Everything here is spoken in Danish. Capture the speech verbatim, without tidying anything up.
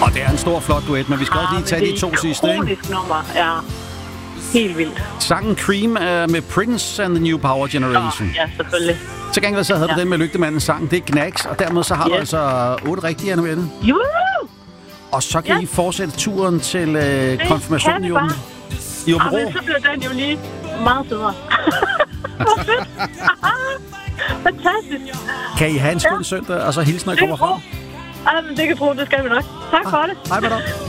Og det er en stor, flot duet, men vi skal Ah, også lige tage de to sidste, ikke? Det er et ikonisk nummer, ja. Helt vildt. Sangen Cream er med Prince and the New Power Generation. Oh, ja, selvfølgelig. Til gengæld så havde ja. du den med Lygtemandens sang. Det er Knacks, og dermed så har yes. du altså otte rigtige, Anne-Mette. Jo! Og så kan yes. I fortsætte turen til øh, konfirmationen i Åben. I Åbenrå. Ja, men så bliver den jo lige meget federe. Hvor fedt! Fantastisk. Kan I have en skøn ja. søndag, og så hilse, når I kommer frem? Ja, men det kan tro, det skal vi nok. Tak for det. Hej med dig.